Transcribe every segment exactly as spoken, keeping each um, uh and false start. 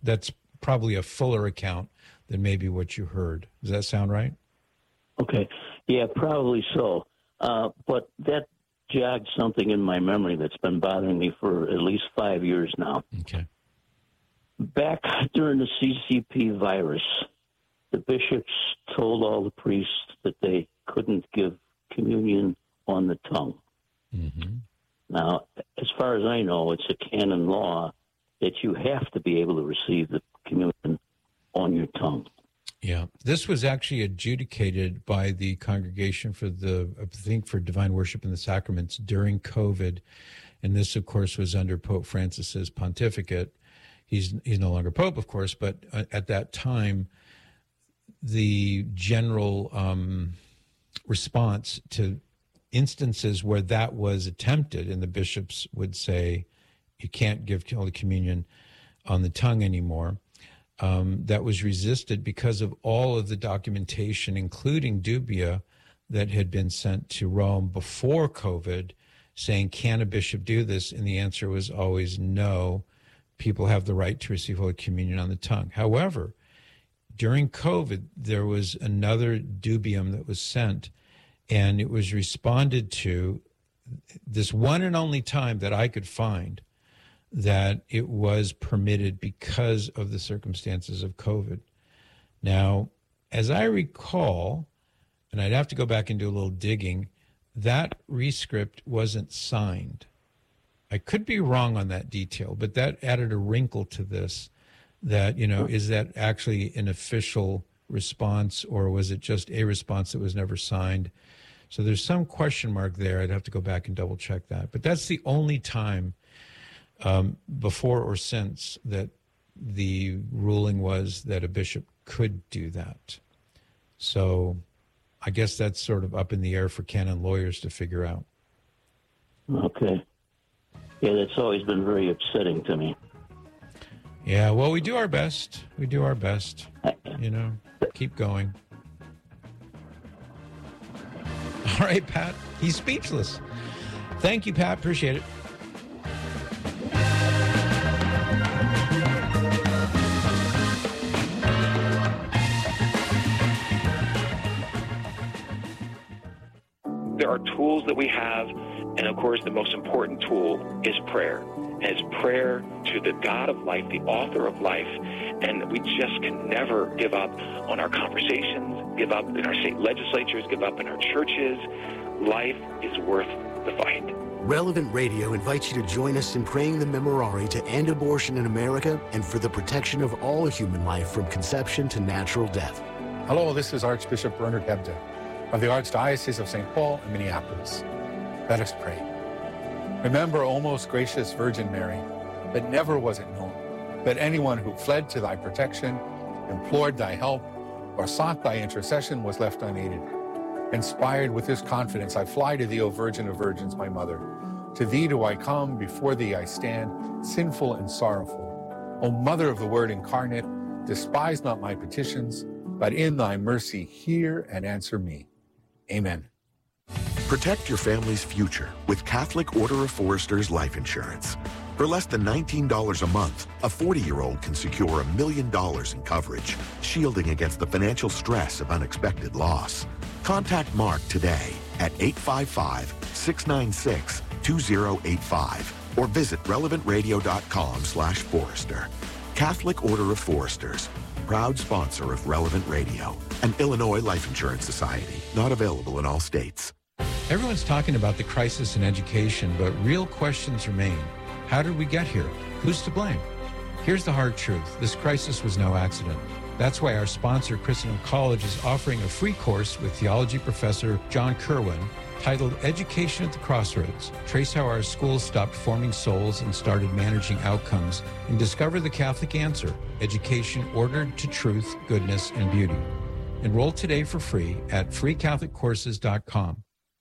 that's probably a fuller account than maybe what you heard. Does that sound right? Okay. Yeah, probably so. Uh, but that jogged something in my memory that's been bothering me for at least five years now. Okay. Back during the C C P virus, the bishops told all the priests that they couldn't give communion on the tongue. Mm-hmm. Now, as far as I know, it's a canon law that you have to be able to receive the communion on your tongue. Yeah, this was actually adjudicated by the Congregation for the, I think, for Divine Worship and the Sacraments during COVID, and this, of course, was under Pope Francis's pontificate. He's he's no longer Pope, of course, but at that time, the general um, response to instances where that was attempted, and the bishops would say, you can't give Holy Communion on the tongue anymore, um, that was resisted because of all of the documentation, including dubia, that had been sent to Rome before COVID, saying, can a bishop do this? And the answer was always no. People have the right to receive Holy Communion on the tongue. However, during COVID, there was another dubium that was sent, and it was responded to this one and only time that I could find that it was permitted because of the circumstances of COVID. Now, as I recall, and I'd have to go back and do a little digging, that rescript wasn't signed. I could be wrong on that detail, but that added a wrinkle to this, that, you know, is that actually an official response, or was it just a response that was never signed? So there's some question mark there. I'd have to go back and double check that. But that's the only time um, before or since that the ruling was that a bishop could do that. So I guess that's sort of up in the air for canon lawyers to figure out. Okay. Yeah, that's always been very upsetting to me. Yeah, well, we do our best. We do our best. You know, keep going. All right, Pat. He's speechless. Thank you, Pat. Appreciate it. There are tools that we have, and of course, the most important tool is prayer. And it's prayer to the God of life, the author of life. And we just can never give up on our conversations, give up in our state legislatures, give up in our churches. Life is worth the fight. Relevant Radio invites you to join us in praying the Memorare to end abortion in America and for the protection of all human life from conception to natural death. Hello, this is Archbishop Bernard Hebda of the Archdiocese of Saint Paul and Minneapolis. Let us pray. Remember, O most gracious Virgin Mary, that never was it known that anyone who fled to thy protection, implored thy help, or sought thy intercession was left unaided. Inspired with this confidence, I fly to thee, O Virgin of Virgins, my mother. To thee do I come, before thee I stand, sinful and sorrowful. O Mother of the Word incarnate, despise not my petitions, but in thy mercy hear and answer me. Amen. Protect your family's future with Catholic Order of Foresters Life Insurance. For less than nineteen dollars a month, a forty-year-old can secure a million dollars in coverage, shielding against the financial stress of unexpected loss. Contact Mark today at eight five five, six nine six, two zero eight five or visit relevant radio dot com slash Forester. Catholic Order of Foresters, proud sponsor of Relevant Radio, an Illinois Life Insurance Society, not available in all states. Everyone's talking about the crisis in education, but real questions remain. How did we get here? Who's to blame? Here's the hard truth. This crisis was no accident. That's why our sponsor, Christendom College, is offering a free course with theology professor John Kerwin titled Education at the Crossroads. Trace how our schools stopped forming souls and started managing outcomes, and discover the Catholic answer, education ordered to truth, goodness, and beauty. Enroll today for free at free catholic courses dot com.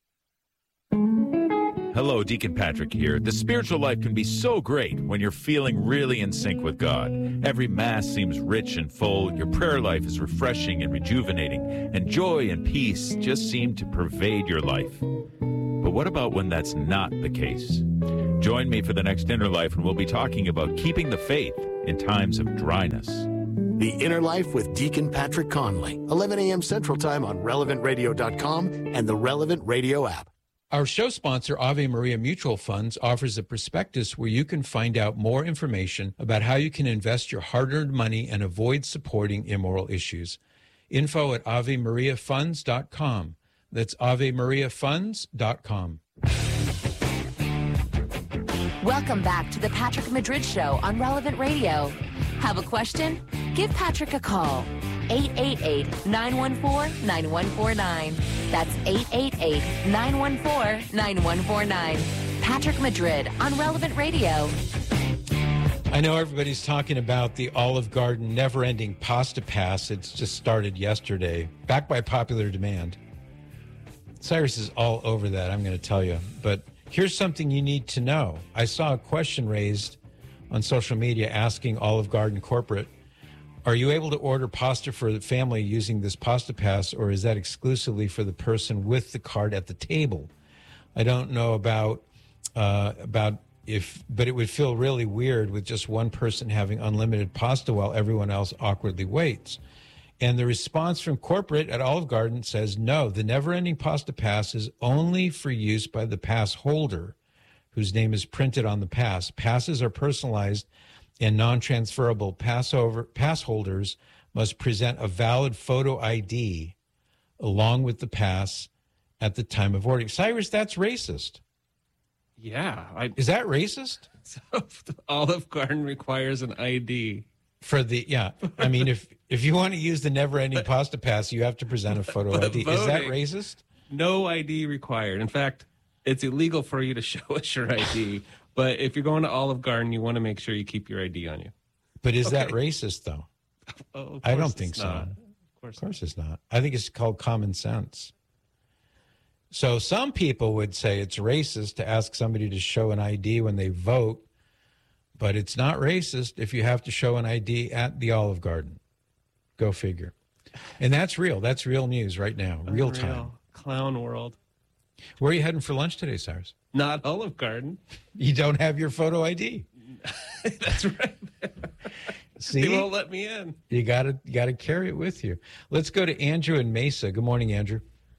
Hello, Deacon Patrick here. The spiritual life can be so great when you're feeling really in sync with God. Every Mass seems rich and full, your prayer life is refreshing and rejuvenating, and joy and peace just seem to pervade your life. But what about when that's not the case? Join me for the next Inner Life, and we'll be talking about keeping the faith in times of dryness. The Inner Life with Deacon Patrick Conley, eleven a.m. Central Time on relevant radio dot com and the Relevant Radio app. Our show sponsor, Ave Maria Mutual Funds, offers a prospectus where you can find out more information about how you can invest your hard-earned money and avoid supporting immoral issues. Info at ave maria funds dot com. That's ave maria funds dot com. Welcome back to the Patrick Madrid Show on Relevant Radio. Have a question? Give Patrick a call. eight eight eight, nine one four, nine one four nine. That's eight eight eight, nine one four, nine one four nine. Patrick Madrid on Relevant Radio. I know everybody's talking about the Olive Garden never-ending pasta pass. It's just started yesterday, backed by popular demand. Cyrus is all over that, I'm going to tell you. But here's something you need to know. I saw a question raised on social media asking Olive Garden corporate, are you able to order pasta for the family using this pasta pass, or is that exclusively for the person with the card at the table? I don't know about uh, about if, but it would feel really weird with just one person having unlimited pasta while everyone else awkwardly waits. And the response from corporate at Olive Garden says, no, the never-ending pasta pass is only for use by the pass holder, whose name is printed on the pass. Passes are personalized and non-transferable. Passover, pass holders must present a valid photo I D along with the pass at the time of ordering. Cyrus, that's racist. Yeah. I, Is that racist? So Olive Garden requires an I D. For the, yeah. I mean, if if you want to use the never-ending pasta pass, you have to present a photo I D. Is that racist? No I D required. In fact, it's illegal for you to show us your I D. But if you're going to Olive Garden, you want to make sure you keep your I D on you. But is Okay. that racist, though? Oh, of I don't course think it's so. not. Of Of course, Of course it's not. I think it's called common sense. So some people would say it's racist to ask somebody to show an I D when they vote, but it's not racist if you have to show an I D at the Olive Garden. Go figure. And that's real. That's real news right now, real time. Unreal. Clown world. Where are you heading for lunch today, Cyrus? Not Olive Garden. You don't have your photo I D. That's right. See? They won't let me in. You gotta you gotta carry it with you. Let's go to Andrew in Mesa. Good morning, Andrew.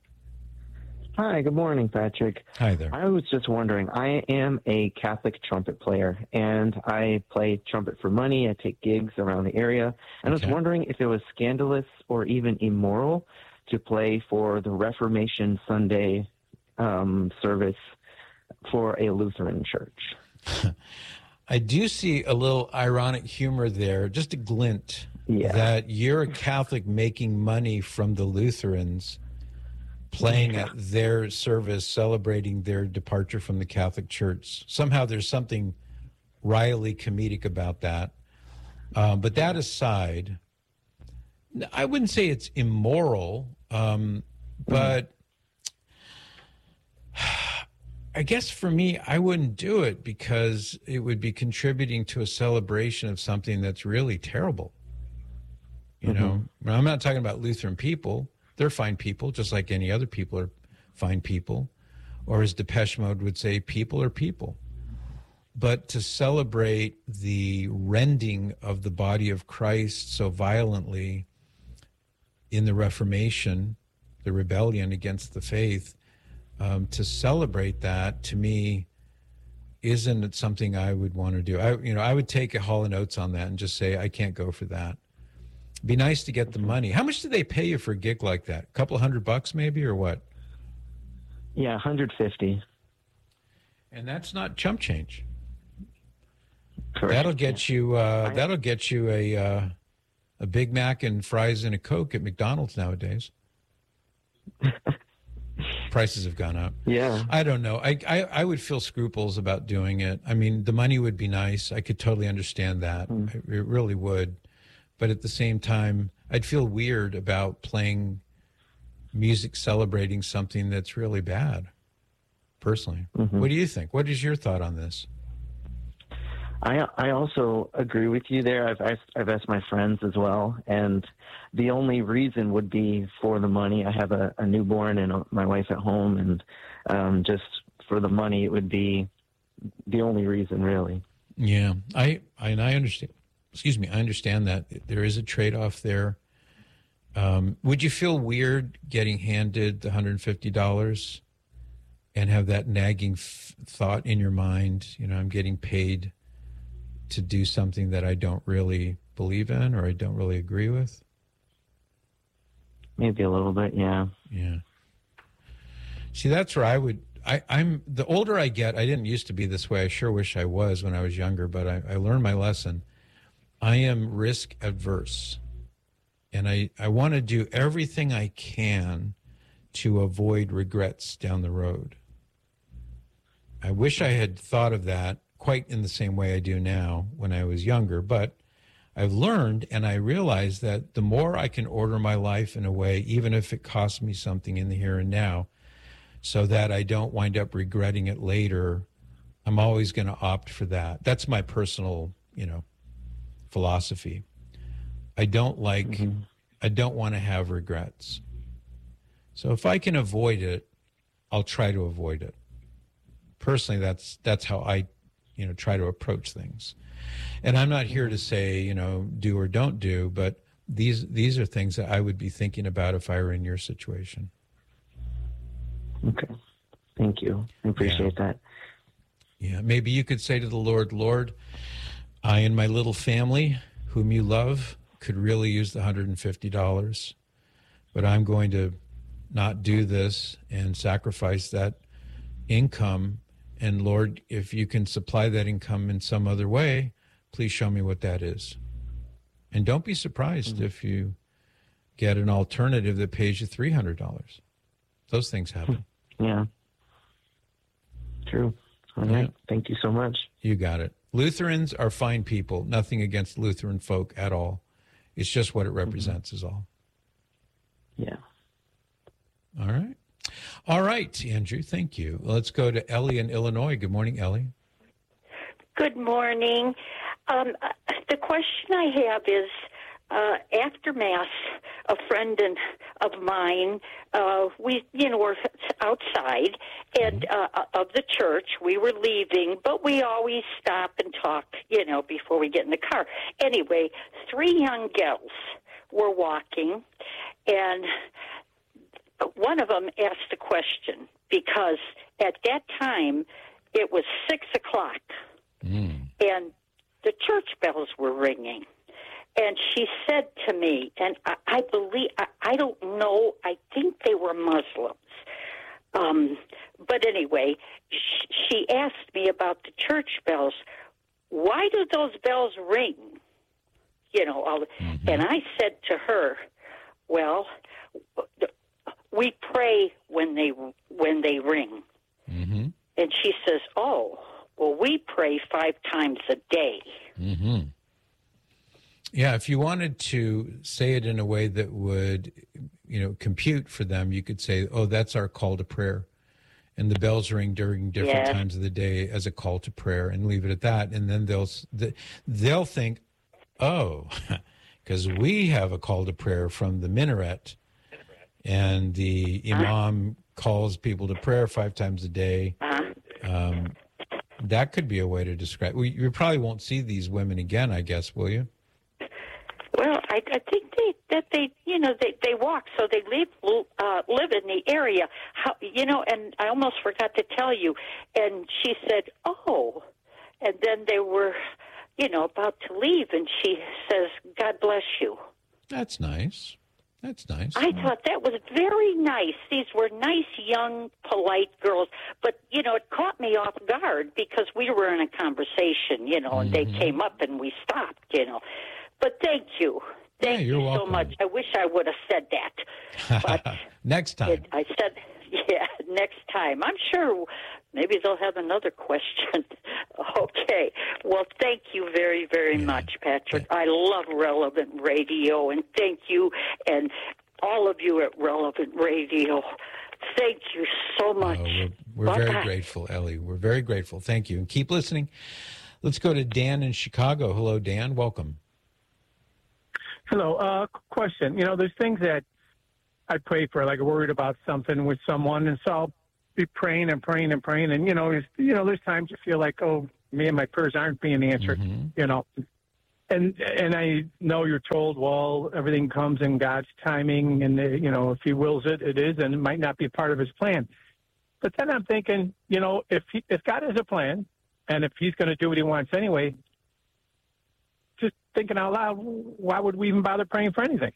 Hi, good morning, Patrick. Hi there. I was just wondering, I am a Catholic trumpet player, and I play trumpet for money. I take gigs around the area, and Okay. I was wondering if it was scandalous or even immoral to play for the Reformation Sunday um, service for a Lutheran church. I do see a little ironic humor there, just a glint, Yeah. that you're a Catholic making money from the Lutherans, playing at their service, celebrating their departure from the Catholic Church. Somehow there's something wryly comedic about that. Um, but that aside, I wouldn't say it's immoral, um, but I guess for me, I wouldn't do it because it would be contributing to a celebration of something that's really terrible. You Mm-hmm. know, I'm not talking about Lutheran people. They're fine people, just like any other people are fine people. Or as Depeche Mode would say, people are people. But to celebrate the rending of the body of Christ so violently in the Reformation, the rebellion against the faith, um, to celebrate that, to me, isn't something I would want to do. I, you know, I would take a Hall and Oates on that and just say, I can't go for that. It'd be nice to get the money. How much do they pay you for a gig like that? A couple hundred bucks maybe, or what? Yeah, one hundred fifty. And that's not chump change. Correct. That'll get you. Uh, that'll get you a uh, a Big Mac and fries and a Coke at McDonald's nowadays. Prices have gone up. Yeah. I don't know. I, I I would feel scruples about doing it. I mean, the money would be nice. I could totally understand that. Mm. I, it really would. But at the same time, I'd feel weird about playing music celebrating something that's really bad, personally. Mm-hmm. What do you think? What is your thought on this? I I also agree with you there. I've asked, I've asked my friends as well, and the only reason would be for the money. I have a, a newborn and a, my wife at home, and um, just for the money, it would be the only reason, really. Yeah, I I, and I understand. excuse me, I understand that there is a trade-off there. Um, would you feel weird getting handed the one hundred fifty dollars and have that nagging f- thought in your mind, you know, I'm getting paid to do something that I don't really believe in or I don't really agree with? Maybe a little bit, yeah. Yeah. See, that's where I would, I, I'm, the older I get, I didn't used to be this way. I sure wish I was when I was younger, but I, I learned my lesson. I am risk adverse. And I, I want to do everything I can to avoid regrets down the road. I wish I had thought of that quite in the same way I do now when I was younger, but I've learned and I realize that the more I can order my life in a way, even if it costs me something in the here and now, so that I don't wind up regretting it later, I'm always going to opt for that. That's my personal, you know, philosophy. I don't like, mm-hmm. I don't want to have regrets. So if I can avoid it, I'll try to avoid it. Personally, that's that's how I, you know, try to approach things. And I'm not here to say, you know, do or don't do, but these these are things that I would be thinking about if I were in your situation. Okay. Thank you. I appreciate yeah. that. Yeah. Maybe you could say to the Lord, Lord, I and my little family, whom you love, could really use the one hundred fifty dollars, but I'm going to not do this and sacrifice that income. And Lord, if you can supply that income in some other way, please show me what that is. And don't be surprised mm-hmm. if you get an alternative that pays you three hundred dollars. Those things happen. Yeah. True. All right. Yeah. Thank you so much. You got it. Lutherans are fine people. Nothing against Lutheran folk at all. It's just what it represents mm-hmm. is all. Yeah. All right. All right, Andrew, thank you. Let's go to Ellie in Illinois. Good morning, Ellie. Good morning. Um, the question I have is, uh, after Mass, a friend and, of mine, uh, we, you know, were outside and uh, of the church. We were leaving, but we always stop and talk, you know, before we get in the car. Anyway, three young gals were walking, and one of them asked a question because at that time it was six o'clock mm. and the church bells were ringing. And she said to me, and I, I believe, I, I don't know, I think they were Muslims. Um, but anyway, sh- she asked me about the church bells. Why do those bells ring? You know, all, mm-hmm. and I said to her, well, the, we pray when they when they ring. Mm-hmm. And she says, oh, well, we pray five times a day. Mm-hmm. Yeah, if you wanted to say it in a way that would, you know, compute for them, you could say, oh, that's our call to prayer. And the bells ring during different yes. times of the day as a call to prayer, and leave it at that. And then they'll they'll think, oh, because we have a call to prayer from the minaret. And the imam calls people to prayer five times a day. Um, that could be a way to describe. Well, you probably won't see these women again, I guess, will you? Well, I, I think they that they you know they, they walk, so they live uh, live in the area. How you know? And I almost forgot to tell you. And she said, "Oh," and then they were, you know, about to leave, and she says, "God bless you." That's nice. That's nice. I thought that was very nice. These were nice, young, polite girls. But, you know, it caught me off guard because we were in a conversation, you know, and mm-hmm. they came up and we stopped, you know. But thank you. Thank yeah, you so welcome. much. I wish I would have said that. But next time. It, I said, yeah, next time. I'm sure maybe they'll have another question. Okay. Well, thank you very, very yeah. much, Patrick. I love Relevant Radio, and thank you, and all of you at Relevant Radio. Thank you so much. Oh, we're we're very grateful, Ellie. We're very grateful. Thank you. And keep listening. Let's go to Dan in Chicago. Hello, Dan. Welcome. Hello. Uh, question. You know, there's things that I pray for, like worried about something with someone, and so I'll be praying and praying and praying, and you know, you know, there's times you feel like, oh, me and my prayers aren't being answered, mm-hmm. you know, And and I know you're told, well, everything comes in God's timing, and, you know, if he wills it, it is, and it might not be part of his plan. But then I'm thinking, you know, if he, if God has a plan, and if he's going to do what he wants anyway, just thinking out loud, why would we even bother praying for anything?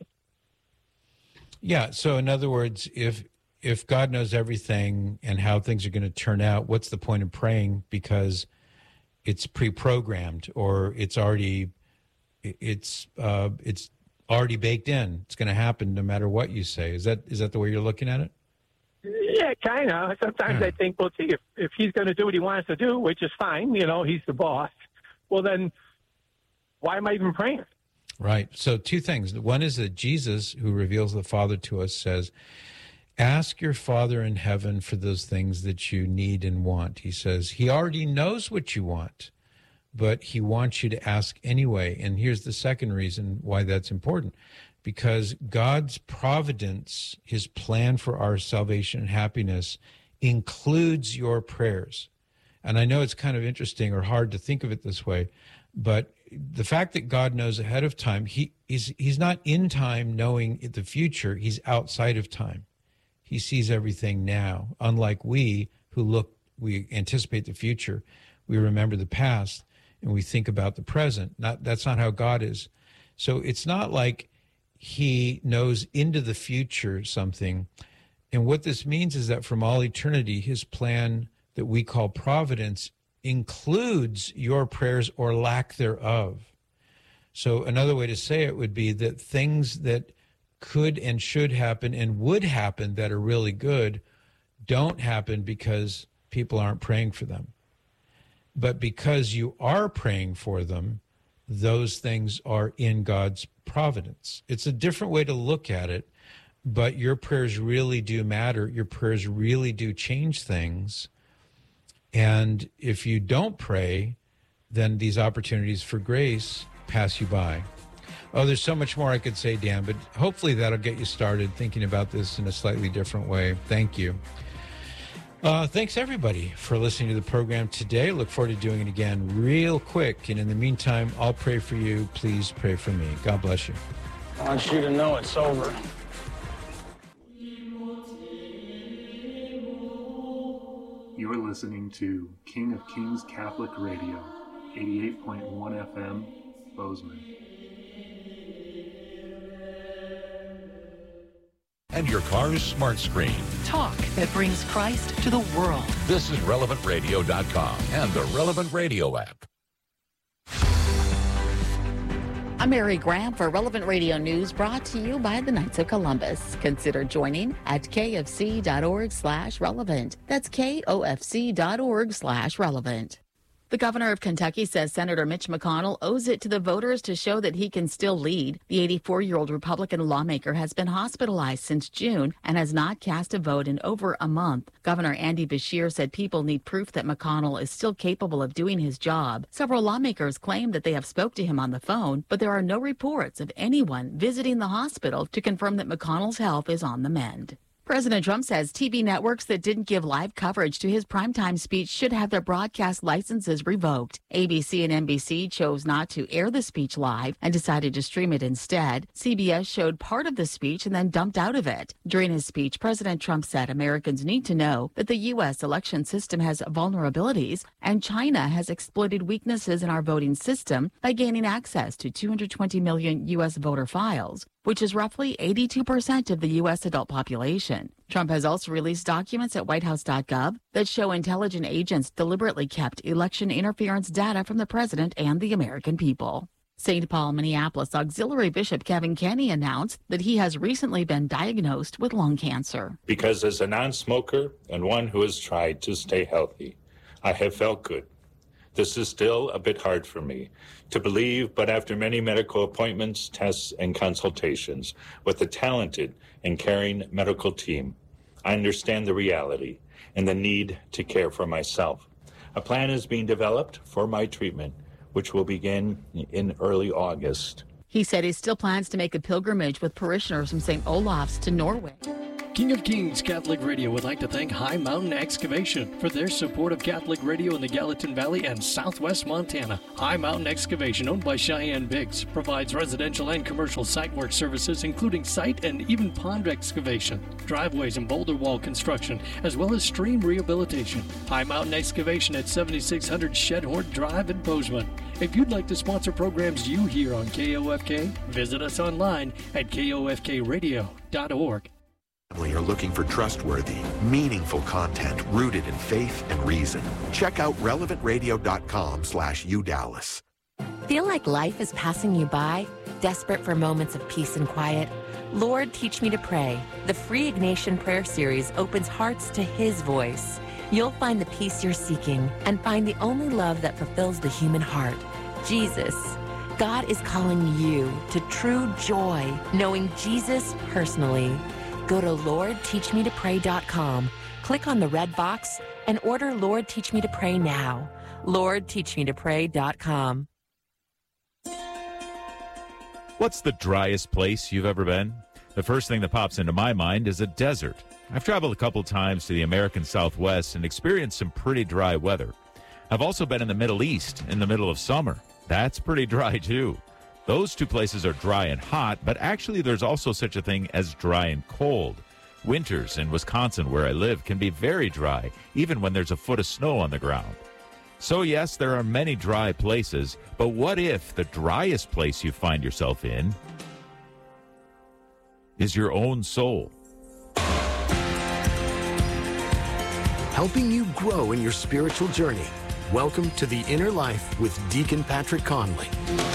Yeah, so in other words, if if God knows everything and how things are going to turn out, what's the point of praying? Because it's pre-programmed, or it's already it's uh, it's already baked in. It's going to happen no matter what you say. Is that is that the way you're looking at it? Yeah, kind of. Sometimes yeah. I think, well, gee, if, if he's going to do what he wants to do, which is fine, you know, he's the boss, well, then why am I even praying? Right. So two things. One is that Jesus, who reveals the Father to us, says, ask your Father in heaven for those things that you need and want. He says he already knows what you want, but he wants you to ask anyway. And here's the second reason why that's important. Because God's providence, his plan for our salvation and happiness, includes your prayers. And I know it's kind of interesting or hard to think of it this way, but the fact that God knows ahead of time, he, he's, he's not in time knowing the future, he's outside of time. He sees everything now, unlike we who look, we anticipate the future, we remember the past, and we think about the present. Not, that's not how God is. So it's not like he knows into the future something. And what this means is that from all eternity, his plan that we call providence includes your prayers or lack thereof. So another way to say it would be that things that could and should happen and would happen that are really good don't happen because people aren't praying for them. But because you are praying for them, those things are in God's providence. It's a different way to look at it, but your prayers really do matter. Your prayers really do change things. And if you don't pray, then these opportunities for grace pass you by. Oh, there's so much more I could say, Dan, but hopefully that'll get you started thinking about this in a slightly different way. Thank you. Uh, thanks, everybody, for listening to the program today. Look forward to doing it again real quick. And in the meantime, I'll pray for you. Please pray for me. God bless you. I want you to know it's over. You are listening to King of Kings Catholic Radio, eighty-eight point one F M, Bozeman. And your car's smart screen. Talk that brings Christ to the world. This is relevant radio dot com and the Relevant Radio app. I'm Mary Graham for Relevant Radio News, brought to you by the Knights of Columbus. Consider joining at kfc.org slash relevant. That's kofc.org slash relevant. The governor of Kentucky says Senator Mitch McConnell owes it to the voters to show that he can still lead. The eighty-four-year-old Republican lawmaker has been hospitalized since June and has not cast a vote in over a month. Governor Andy Beshear said people need proof that McConnell is still capable of doing his job. Several lawmakers claim that they have spoke to him on the phone, but there are no reports of anyone visiting the hospital to confirm that McConnell's health is on the mend. President Trump says T V networks that didn't give live coverage to his primetime speech should have their broadcast licenses revoked. A B C and N B C chose not to air the speech live and decided to stream it instead. C B S showed part of the speech and then dumped out of it. During his speech, President Trump said Americans need to know that the U S election system has vulnerabilities and China has exploited weaknesses in our voting system by gaining access to two hundred twenty million U S voter files, which is roughly eighty-two percent of the U S adult population. Trump has also released documents at white house dot gov that show intelligence agents deliberately kept election interference data from the president and the American people. Saint Paul, Minneapolis Auxiliary Bishop Kevin Kenny announced that he has recently been diagnosed with lung cancer. Because as a non-smoker and one who has tried to stay healthy, I have felt good. This is still a bit hard for me to believe, but after many medical appointments, tests, and consultations with a talented and caring medical team, I understand the reality and the need to care for myself. A plan is being developed for my treatment, which will begin in early August. He said he still plans to make a pilgrimage with parishioners from Saint Olaf's to Norway. King of Kings Catholic Radio would like to thank High Mountain Excavation for their support of Catholic radio in the Gallatin Valley and southwest Montana. High Mountain Excavation, owned by Cheyenne Biggs, provides residential and commercial site work services, including site and even pond excavation, driveways and boulder wall construction, as well as stream rehabilitation. High Mountain Excavation at seventy-six hundred Shedhorn Drive in Bozeman. If you'd like to sponsor programs you hear on K O F K, visit us online at K O F K radio dot org. We are looking for trustworthy, meaningful content rooted in faith and reason. Check out relevant radio dot com slash u dallas. Feel like life is passing you by? Desperate for moments of peace and quiet? Lord, Teach Me to Pray. The free Ignatian Prayer Series opens hearts to His voice. You'll find the peace you're seeking and find the only love that fulfills the human heart, Jesus. God is calling you to true joy, knowing Jesus personally. Go to Lord Teach Me to Pray dot com, click on the red box, and order Lord Teach Me to Pray now. Lord Teach Me to Pray dot com. What's the driest place you've ever been? The first thing that pops into my mind is a desert. I've traveled a couple times to the American Southwest and experienced some pretty dry weather. I've also been in the Middle East in the middle of summer. That's pretty dry, too. Those two places are dry and hot, but actually there's also such a thing as dry and cold. Winters in Wisconsin, where I live, can be very dry, even when there's a foot of snow on the ground. So yes, there are many dry places, but what if the driest place you find yourself in is your own soul? Helping you grow in your spiritual journey. Welcome to The Inner Life with Deacon Patrick Conley.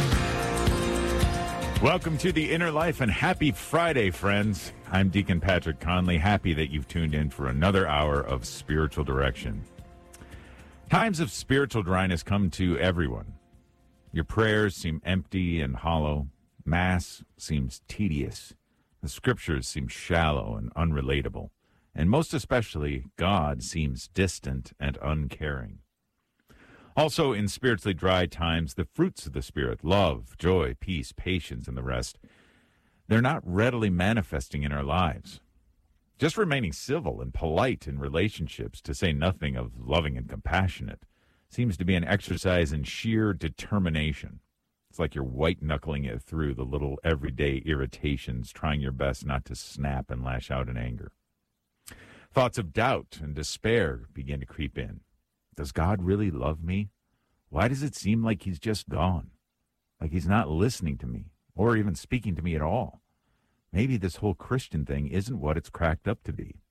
Welcome to The Inner Life and happy Friday, friends. I'm Deacon Patrick Conley, happy that you've tuned in for another hour of spiritual direction. Times of spiritual dryness come to everyone. Your prayers seem empty and hollow. Mass seems tedious. The scriptures seem shallow and unrelatable. And most especially, God seems distant and uncaring. Also, in spiritually dry times, the fruits of the Spirit, love, joy, peace, patience, and the rest, they're not readily manifesting in our lives. Just remaining civil and polite in relationships, to say nothing of loving and compassionate, seems to be an exercise in sheer determination. It's like you're white-knuckling it through the little everyday irritations, trying your best not to snap and lash out in anger. Thoughts of doubt and despair begin to creep in. Does God really love me? Why does it seem like he's just gone? Like he's not listening to me or even speaking to me at all? Maybe this whole Christian thing isn't what it's cracked up to be.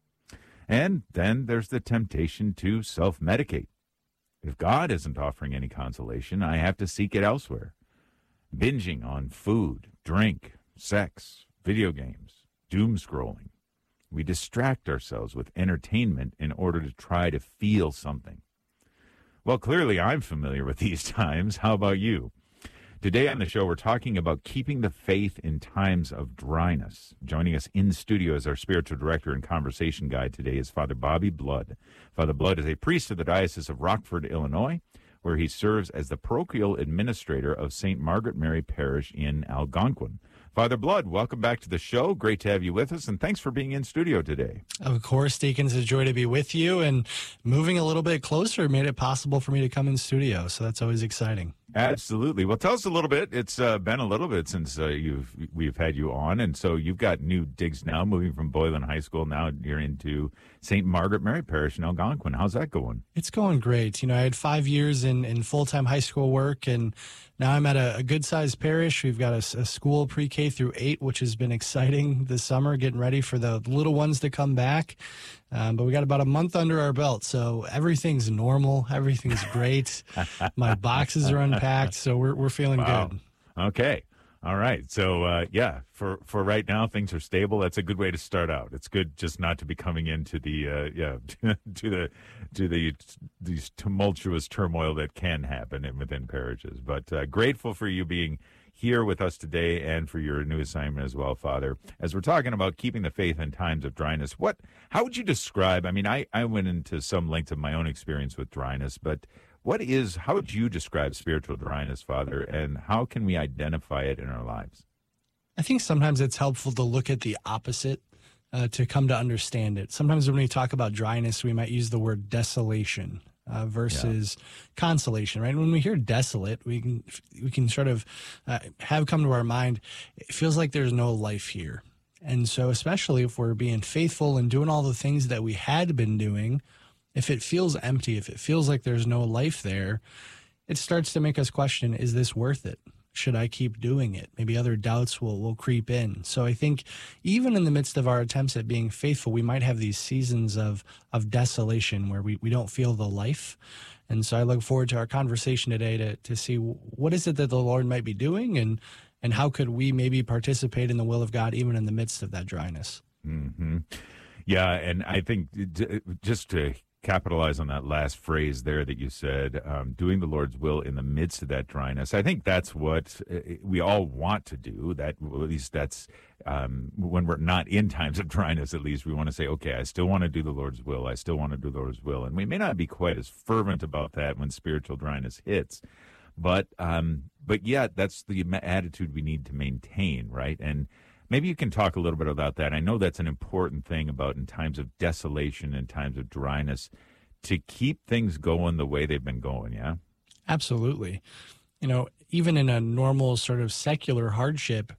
And then there's the temptation to self-medicate. If God isn't offering any consolation, I have to seek it elsewhere. Binging on food, drink, sex, video games, doom scrolling. We distract ourselves with entertainment in order to try to feel something. Well, clearly I'm familiar with these times. How about you? Today on the show, we're talking about keeping the faith in times of dryness. Joining us in studio as our spiritual director and conversation guide today is Father Bobby Blood. Father Blood is a priest of the Diocese of Rockford, Illinois, where he serves as the parochial administrator of Saint Margaret Mary Parish in Algonquin. Father Blood, welcome back to the show. Great to have you with us, and thanks for being in studio today. Of course, Deacon, it's a joy to be with you, and moving a little bit closer made it possible for me to come in studio, so that's always exciting. Absolutely. Well, tell us a little bit. It's uh, been a little bit since uh, you've we've had you on, and so you've got new digs now, moving from Boylan High School. Now you're into Saint Margaret Mary Parish in Algonquin. How's that going? It's going great. You know, I had five years in, in full-time high school work, and now I'm at a, a good-sized parish. We've got a, a school pre-K through eight, which has been exciting this summer, getting ready for the little ones to come back. Um, but we got about a month under our belt, so everything's normal. Everything's great. My boxes are unpacked, so we're we're feeling wow. good. Okay. All right. So, uh, yeah, for, for right now, things are stable. That's a good way to start out. It's good just not to be coming into the, uh, yeah, to the, to the, these tumultuous turmoil that can happen in, within parishes. But uh, grateful for you being here with us today and for your new assignment as well, Father. As we're talking about keeping the faith in times of dryness, what, how would you describe, I mean, I, I went into some length of my own experience with dryness, but what is, how would you describe spiritual dryness, Father, and how can we identify it in our lives? I think sometimes it's helpful to look at the opposite uh, to come to understand it. Sometimes when we talk about dryness, we might use the word desolation uh, versus yeah. consolation, right? When we hear desolate, we can we can sort of uh, have come to our mind, it feels like there's no life here. And so especially if we're being faithful and doing all the things that we had been doing, if it feels empty, if it feels like there's no life there, it starts to make us question, is this worth it? Should I keep doing it? Maybe other doubts will, will creep in. So I think even in the midst of our attempts at being faithful, we might have these seasons of, of desolation where we, we don't feel the life. And so I look forward to our conversation today to, to see what is it that the Lord might be doing, and and how could we maybe participate in the will of God even in the midst of that dryness. Mm-hmm. Yeah, and I think just to capitalize on that last phrase there that you said, um, doing the Lord's will in the midst of that dryness, I think that's what we all want to do. That, well, at least that's um, when we're not in times of dryness, at least we want to say, okay, I still want to do the Lord's will. I still want to do the Lord's will. And we may not be quite as fervent about that when spiritual dryness hits. But um, but yet, that's the attitude we need to maintain, right? And maybe you can talk a little bit about that. I know that's an important thing about in times of desolation and times of dryness, to keep things going the way they've been going, yeah? Absolutely. You know, even in a normal sort of secular hardship,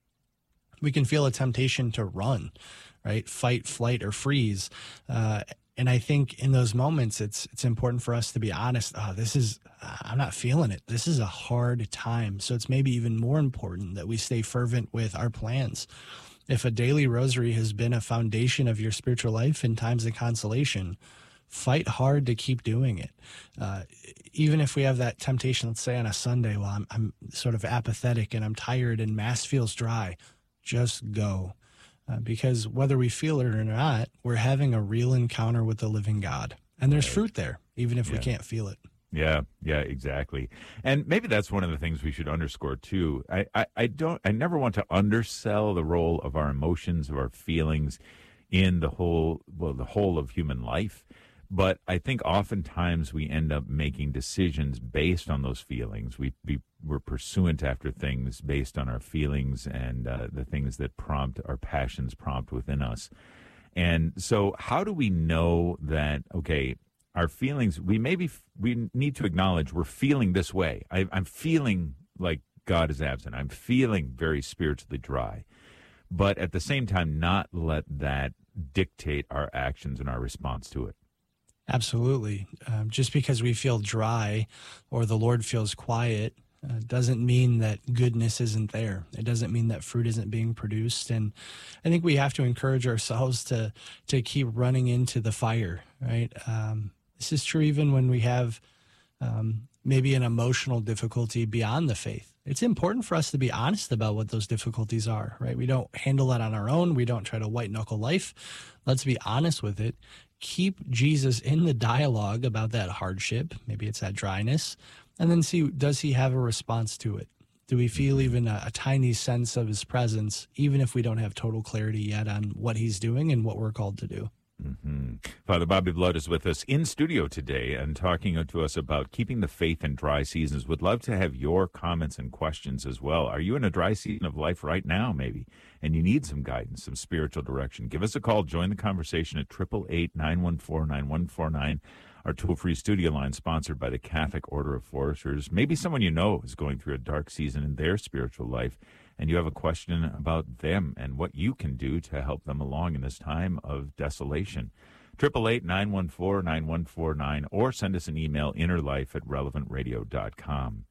we can feel a temptation to run, right? Fight, flight, or freeze. Uh, and I think in those moments, it's it's important for us to be honest. Oh, this is, I'm not feeling it. This is a hard time. So it's maybe even more important that we stay fervent with our plans. If a daily rosary has been a foundation of your spiritual life in times of consolation, fight hard to keep doing it. Uh, even if we have that temptation, let's say on a Sunday, well, I'm, I'm sort of apathetic and I'm tired and Mass feels dry, just go. Uh, because whether we feel it or not, we're having a real encounter with the living God. And there's fruit there, even if yeah. we can't feel it. Yeah, yeah, exactly. And maybe that's one of the things we should underscore too. I, I, I don't I never want to undersell the role of our emotions, of our feelings in the whole well, the whole of human life. But I think oftentimes we end up making decisions based on those feelings. We, we we're pursuant after things based on our feelings and uh, the things that prompt our passions prompt within us. And so how do we know that, okay, our feelings, we maybe, we need to acknowledge we're feeling this way. I, I'm feeling like God is absent. I'm feeling very spiritually dry. But at the same time, not let that dictate our actions and our response to it. Absolutely. Um, just because we feel dry or the Lord feels quiet uh, doesn't mean that goodness isn't there. It doesn't mean that fruit isn't being produced. And I think we have to encourage ourselves to to keep running into the fire, right? Um, this is true even when we have um, maybe an emotional difficulty beyond the faith. It's important for us to be honest about what those difficulties are, right? We don't handle that on our own. We don't try to white knuckle life. Let's be honest with it. Keep Jesus in the dialogue about that hardship. Maybe it's that dryness. And then see, does he have a response to it? Do we feel even a, a tiny sense of his presence, even if we don't have total clarity yet on what he's doing and what we're called to do? Mm-hmm. Father Bobby Blood is with us in studio today and talking to us about keeping the faith in dry seasons. Would love to have your comments and questions as well. Are you in a dry season of life right now, maybe, and you need some guidance, some spiritual direction? Give us a call. Join the conversation at eight eight eight, nine one four, nine one four nine. Our toll-free studio line sponsored by the Catholic Order of Foresters. Maybe someone you know is going through a dark season in their spiritual life, and you have a question about them and what you can do to help them along in this time of desolation. eight eight eight, nine one four, nine one four nine, or send us an email, innerlife at relevant radio dot com.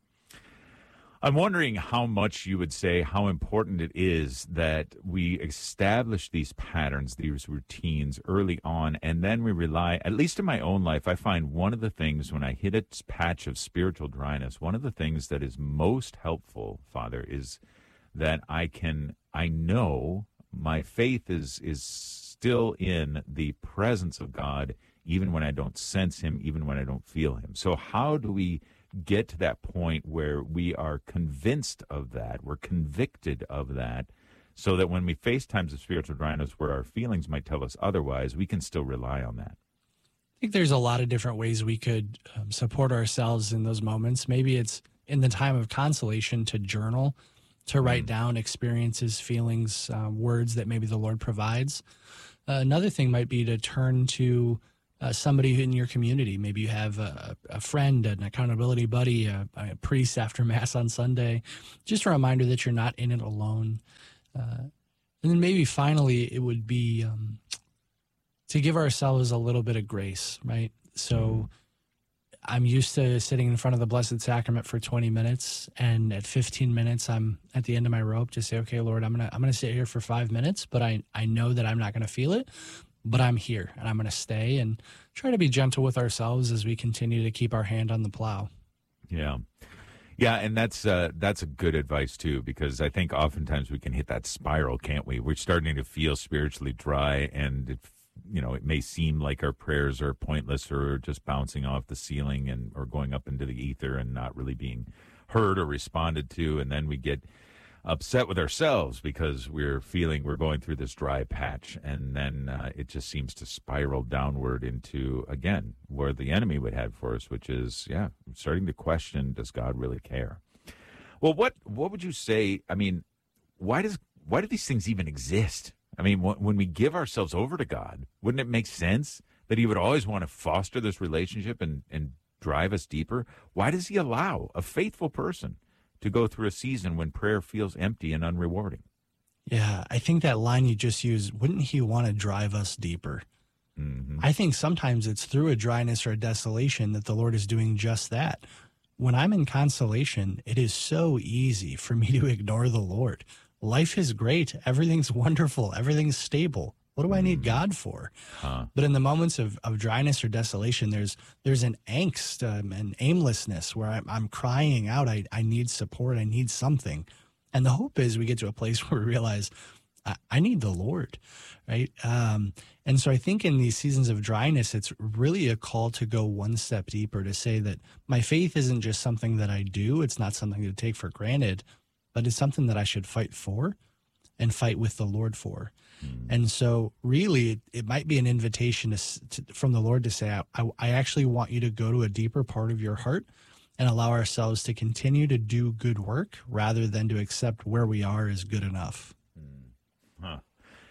I'm wondering how much you would say how important it is that we establish these patterns, these routines early on, and then we rely, at least in my own life, I find one of the things when I hit a patch of spiritual dryness, one of the things that is most helpful, Father, is that I can, I know my faith is is still in the presence of God, even when I don't sense him, even when I don't feel him. So how do we get to that point where we are convinced of that, we're convicted of that, so that when we face times of spiritual dryness where our feelings might tell us otherwise, we can still rely on that? I think there's a lot of different ways we could um, support ourselves in those moments. Maybe it's in the time of consolation to journal, to write down experiences, feelings, um, words that maybe the Lord provides. Uh, another thing might be to turn to uh, somebody in your community. Maybe you have a, a friend, an accountability buddy, a, a priest after Mass on Sunday. Just a reminder that you're not in it alone. Uh, and then maybe finally it would be um, to give ourselves a little bit of grace, right? So I'm used to sitting in front of the Blessed Sacrament for twenty minutes, and at fifteen minutes, I'm at the end of my rope to say, okay, Lord, I'm gonna I'm gonna sit here for five minutes, but I, I know that I'm not gonna feel it, but I'm here, and I'm gonna stay and try to be gentle with ourselves as we continue to keep our hand on the plow. Yeah. Yeah, and that's uh, that's a good advice, too, because I think oftentimes we can hit that spiral, can't we? We're starting to feel spiritually dry, and it, you know, it may seem like our prayers are pointless or just bouncing off the ceiling and or going up into the ether and not really being heard or responded to, and then we get upset with ourselves because we're feeling we're going through this dry patch, and then uh, it just seems to spiral downward into, again, where the enemy would have for us, which is, yeah, starting to question, does God really care? Well, what what would you say, I mean, why does why do these things even exist? I mean, when we give ourselves over to God, wouldn't it make sense that he would always want to foster this relationship and, and drive us deeper? Why does he allow a faithful person to go through a season when prayer feels empty and unrewarding? Yeah, I think that line you just used, wouldn't he want to drive us deeper? Mm-hmm. I think sometimes it's through a dryness or a desolation that the Lord is doing just that. When I'm in consolation, it is so easy for me to ignore the Lord. Life is great. Everything's wonderful. Everything's stable. What do I need God for? Huh. But in the moments of, of dryness or desolation, there's there's an angst um, and aimlessness where I'm, I'm crying out, I, I need support, I need something. And the hope is we get to a place where we realize, I, I need the Lord, right? Um, and so I think in these seasons of dryness, it's really a call to go one step deeper, to say that my faith isn't just something that I do, it's not something to take for granted, but it's something that I should fight for and fight with the Lord for. Mm. And so really it, it might be an invitation to, to, from the Lord to say, I, I actually want you to go to a deeper part of your heart and allow ourselves to continue to do good work rather than to accept where we are as good enough. Huh.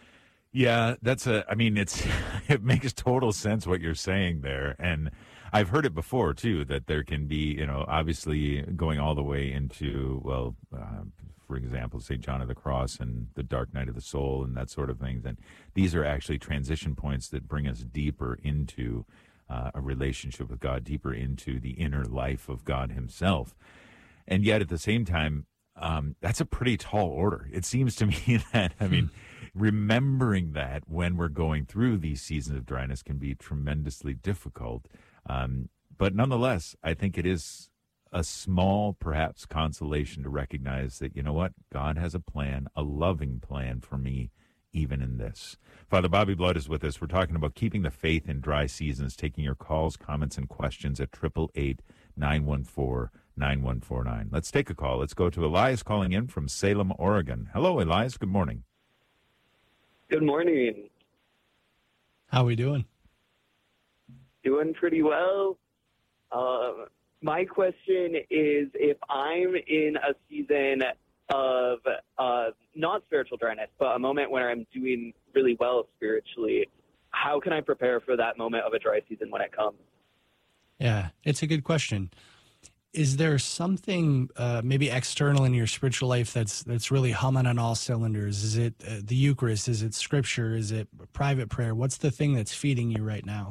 Yeah, that's a, I mean, it's, it makes total sense what you're saying there. And I've heard it before, too, that there can be, you know, obviously going all the way into, well, uh, for example, Saint John of the Cross and the dark night of the soul and that sort of thing. And these are actually transition points that bring us deeper into uh, a relationship with God, deeper into the inner life of God himself. And yet at the same time, um, that's a pretty tall order. It seems to me that, I mean, remembering that when we're going through these seasons of dryness can be tremendously difficult. Um, but nonetheless, I think it is a small, perhaps, consolation to recognize that, you know what, God has a plan, a loving plan for me, even in this. Father Bobby Blood is with us. We're talking about keeping the faith in dry seasons, taking your calls, comments, and questions at eight eight eight, nine one four, nine one four nine. Let's take a call. Let's go to Elias calling in from Salem, Oregon. Hello, Elias. Good morning. Good morning. How are we doing? Doing pretty well. Uh, my question is, if I'm in a season of uh, not spiritual dryness, but a moment where I'm doing really well spiritually, how can I prepare for that moment of a dry season when it comes? Yeah, it's a good question. Is there something uh, maybe external in your spiritual life that's that's really humming on all cylinders? Is it uh, the Eucharist? Is it Scripture? Is it private prayer? What's the thing that's feeding you right now?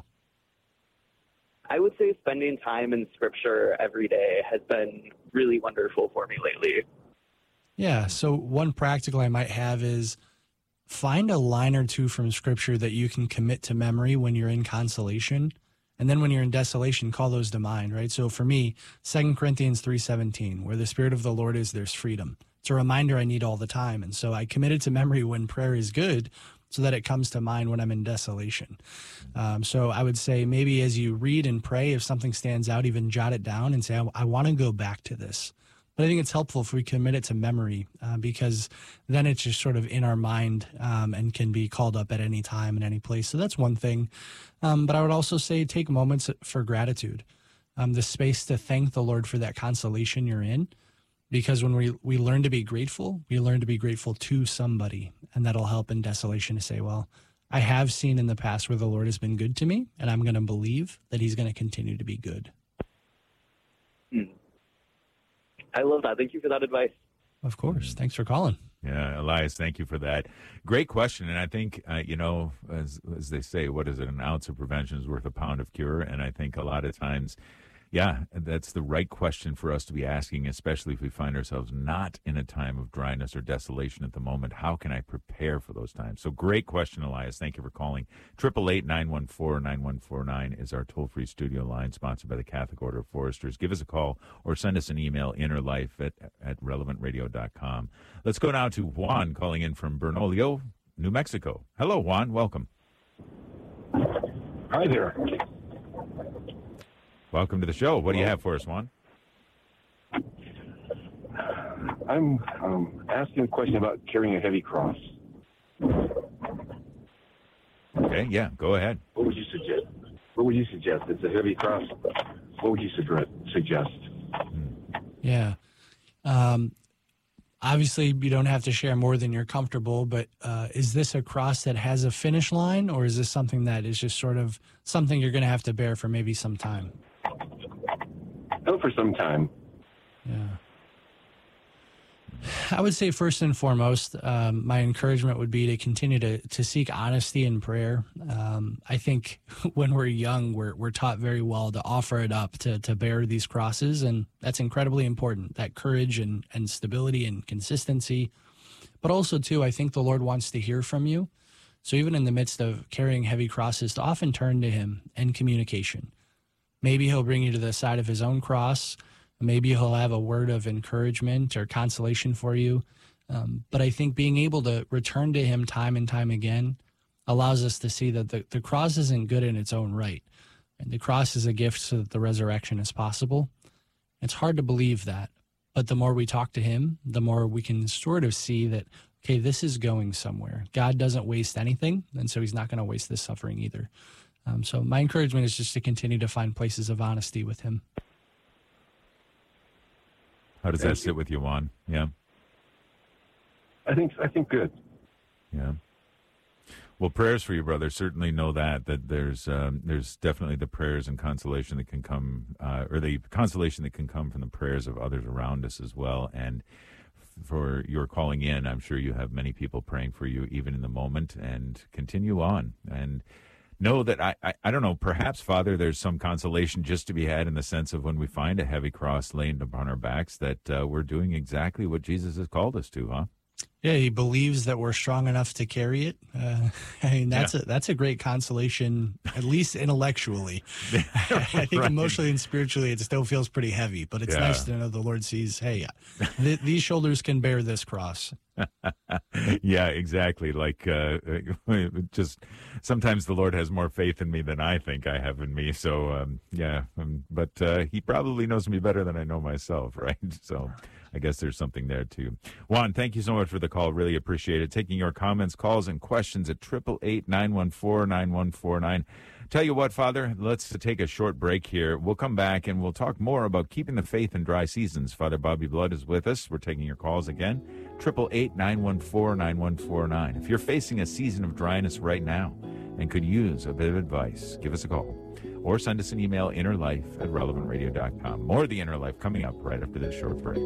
I would say spending time in Scripture every day has been really wonderful for me lately. Yeah, so one practical I might have is find a line or two from Scripture that you can commit to memory when you're in consolation. And then when you're in desolation, call those to mind, right? So for me, Second Corinthians three seventeen, where the Spirit of the Lord is, there's freedom. It's a reminder I need all the time. And so I commit it to memory when prayer is good so that it comes to mind when I'm in desolation. Um, so I would say maybe as you read and pray, if something stands out, even jot it down and say, I, I want to go back to this. But I think it's helpful if we commit it to memory uh, because then it's just sort of in our mind um, and can be called up at any time and any place. So that's one thing. Um, but I would also say take moments for gratitude, um, the space to thank the Lord for that consolation you're in. Because when we, we learn to be grateful, we learn to be grateful to somebody. And that'll help in desolation to say, well, I have seen in the past where the Lord has been good to me, and I'm going to believe that he's going to continue to be good. Hmm. I love that. Thank you for that advice. Of course. Thanks for calling. Yeah, Elias, thank you for that. Great question. And I think, uh, you know, as, as they say, what is it? An ounce of prevention is worth a pound of cure. And I think a lot of times, yeah, that's the right question for us to be asking, especially if we find ourselves not in a time of dryness or desolation at the moment. How can I prepare for those times? So great question, Elias. Thank you for calling. eight eight eight, nine one four, nine one four nine is our toll-free studio line, sponsored by the Catholic Order of Foresters. Give us a call or send us an email, innerlife at, at relevant radio dot com. Let's go now to Juan calling in from Bernolio, New Mexico. Hello, Juan. Welcome. Hi there. Welcome to the show. What do you have for us, Juan? I'm um, asking a question about carrying a heavy cross. Okay, yeah, go ahead. What would you suggest? What would you suggest? It's a heavy cross. What would you suggest? Yeah. Um, obviously, you don't have to share more than you're comfortable, but uh, is this a cross that has a finish line, or is this something that is just sort of something you're going to have to bear for maybe some time? Oh, for some time. Yeah. I would say first and foremost, um, my encouragement would be to continue to, to seek honesty in prayer. Um, I think when we're young, we're, we're taught very well to offer it up, to, to bear these crosses, and that's incredibly important, that courage and, and stability and consistency. But also, too, I think the Lord wants to hear from you. So even in the midst of carrying heavy crosses, to often turn to him in communication. Maybe he'll bring you to the side of his own cross. Maybe he'll have a word of encouragement or consolation for you. Um, but I think being able to return to him time and time again allows us to see that the, the cross isn't good in its own right. And the cross is a gift so that the resurrection is possible. It's hard to believe that. But the more we talk to him, the more we can sort of see that, okay, this is going somewhere. God doesn't waste anything, and so he's not going to waste this suffering either. Um, so my encouragement is just to continue to find places of honesty with him. How does that sit with you, Juan? Yeah. I think I think good. Yeah. Well, prayers for you, brother. Certainly know that that there's um, there's definitely the prayers and consolation that can come, uh, or the consolation that can come from the prayers of others around us as well. And for your calling in, I'm sure you have many people praying for you even in the moment. And continue on and know that I, I I don't know. Perhaps, Father, there's some consolation just to be had in the sense of when we find a heavy cross laying upon our backs, that uh, we're doing exactly what Jesus has called us to, huh? Yeah, he believes that we're strong enough to carry it. Uh, I mean, that's yeah. a that's a great consolation, at least intellectually. I think right. Emotionally and spiritually, it still feels pretty heavy. But it's yeah. nice to know the Lord sees, hey, th- these shoulders can bear this cross. Yeah, exactly. Like, uh, just sometimes the Lord has more faith in me than I think I have in me. So, um, yeah, um, but uh, he probably knows me better than I know myself, right? So I guess there's something there, too. Juan, thank you so much for the call. Really appreciate it. Taking your comments, calls, and questions at eight eight eight, nine one four, nine one four nine. Tell you what, Father, let's take a short break here. We'll come back and we'll talk more about keeping the faith in dry seasons. Father Bobby Blood is with us. We're taking your calls again. eight eight eight, nine one four, nine one four nine. If you're facing a season of dryness right now and could use a bit of advice, give us a call or send us an email, innerlife at relevant radio dot com. More of the Inner Life coming up right after this short break.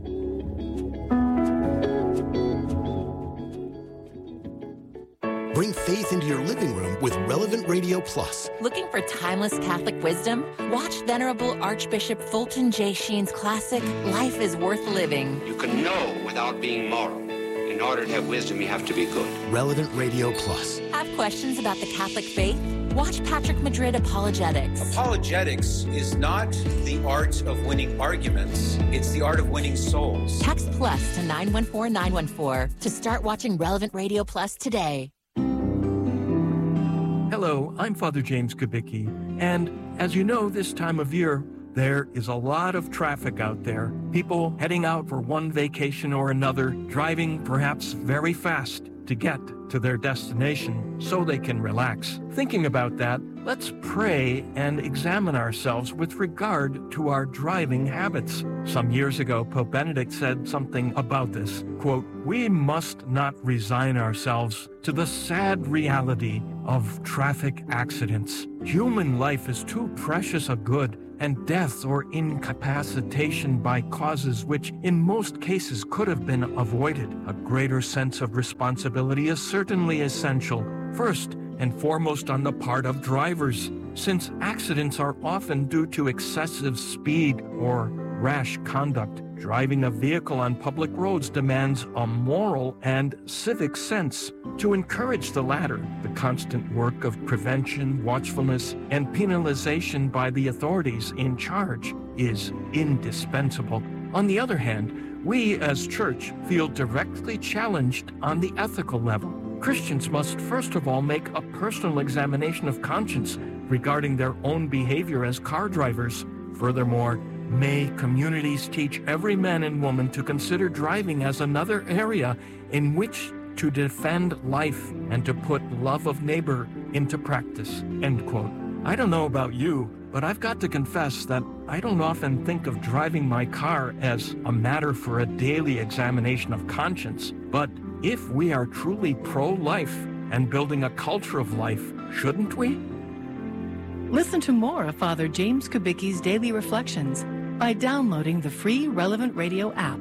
Bring faith into your living room with Relevant Radio Plus. Looking for timeless Catholic wisdom? Watch Venerable Archbishop Fulton J. Sheen's classic, Life is Worth Living. You can know without being moral. In order to have wisdom, you have to be good. Relevant Radio Plus. Have questions about the Catholic faith? Watch Patrick Madrid Apologetics. Apologetics is not the art of winning arguments. It's the art of winning souls. Text plus to nine one four nine one four to start watching Relevant Radio Plus today. Hello, I'm Father James Kubicki, and as you know, this time of year, there is a lot of traffic out there. People heading out for one vacation or another, driving perhaps very fast to get to their destination so they can relax. Thinking about that, let's pray and examine ourselves with regard to our driving habits. Some years ago, Pope Benedict said something about this. Quote, "We must not resign ourselves to the sad reality of traffic accidents. Human life is too precious a good, and death or incapacitation by causes which in most cases could have been avoided. A greater sense of responsibility is certainly essential, first and foremost on the part of drivers, since accidents are often due to excessive speed or rash conduct. Driving a vehicle on public roads demands a moral and civic sense. To encourage the latter, the constant work of prevention, watchfulness, and penalization by the authorities in charge is indispensable. On the other hand, we as church feel directly challenged on the ethical level. Christians must first of all make a personal examination of conscience regarding their own behavior as car drivers. Furthermore, may communities teach every man and woman to consider driving as another area in which to defend life and to put love of neighbor into practice." End quote. I don't know about you, but I've got to confess that I don't often think of driving my car as a matter for a daily examination of conscience. But if we are truly pro-life and building a culture of life, shouldn't we? Listen to more of Father James Kubicki's Daily Reflections by downloading the free Relevant Radio app.